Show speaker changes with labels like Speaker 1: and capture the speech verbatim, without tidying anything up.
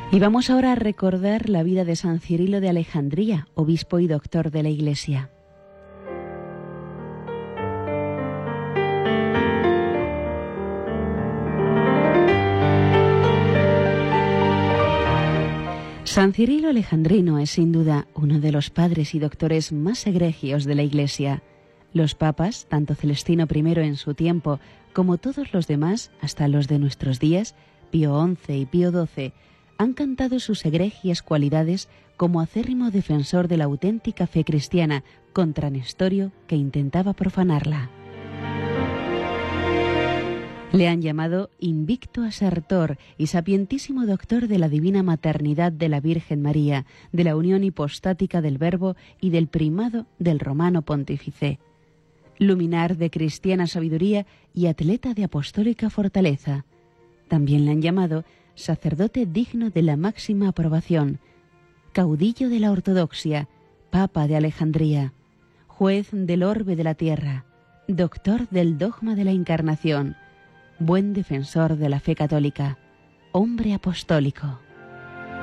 Speaker 1: Y vamos ahora a recordar la vida de San Cirilo de Alejandría, obispo y doctor de la Iglesia. San Cirilo Alejandrino es sin duda uno de los padres y doctores más egregios de la Iglesia. Los papas, tanto Celestino primero en su tiempo como todos los demás, hasta los de nuestros días, Pío once y Pío doce, han cantado sus egregias cualidades como acérrimo defensor de la auténtica fe cristiana contra Nestorio, que intentaba profanarla. Le han llamado invicto asertor y sapientísimo doctor de la divina maternidad de la Virgen María, de la unión hipostática del Verbo y del primado del Romano Pontífice. Luminar de cristiana sabiduría y atleta de apostólica fortaleza. También le han llamado sacerdote digno de la máxima aprobación, caudillo de la ortodoxia, papa de Alejandría, juez del orbe de la tierra, doctor del dogma de la encarnación, buen defensor de la fe católica, hombre apostólico.